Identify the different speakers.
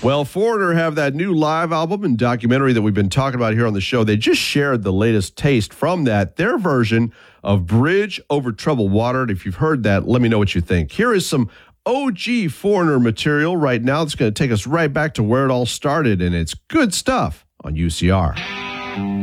Speaker 1: Well, Foreigner have that new live album and documentary that we've been talking about here on the show. They just shared the latest taste from that, their version of Bridge Over Troubled Water. And if you've heard that, let me know what you think. Here is some OG Foreigner material right now that's going to take us right back to where it all started, and it's good stuff on UCR.